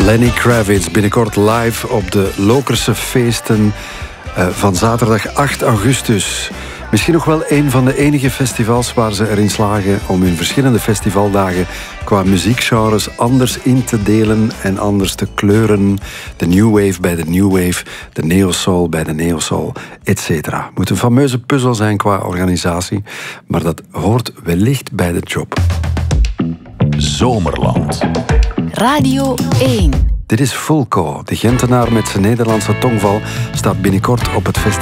Lenny Kravitz, binnenkort live op de Lokerse feesten van zaterdag 8 augustus. Misschien nog wel een van de enige festivals waar ze erin slagen om hun verschillende festivaldagen qua muziekgenres anders in te delen en anders te kleuren. De New Wave bij de New Wave, de Neo Soul bij de Neo Soul, etc. Moet een fameuze puzzel zijn qua organisatie, maar dat hoort wellicht bij de job. Zomerland. Radio 1. Dit is Fulco. De Gentenaar met zijn Nederlandse tongval staat binnenkort op het festival.